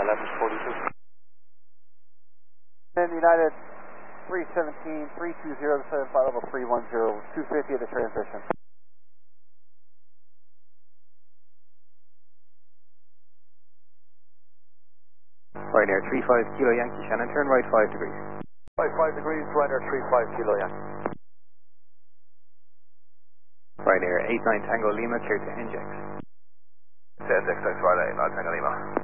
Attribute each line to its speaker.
Speaker 1: 42.
Speaker 2: And United 317, 320, 75 level 310, 250 of the transition.
Speaker 3: Ryanair 35 Kilo Yankee Shannon, turn right 5 degrees.
Speaker 1: Right 5 degrees, Ryanair 35 Kilo Yankee.
Speaker 3: Ryanair 89 Tango Lima, clear to NJX.
Speaker 1: NJX, thanks Ryanair 89 Tango Lima.